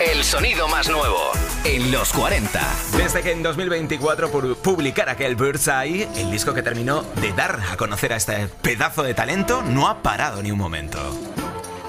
El sonido más nuevo en los 40. Desde que en 2024 publicara aquel Bird's Eye, el disco que terminó de dar a conocer a este pedazo de talento, no ha parado ni un momento.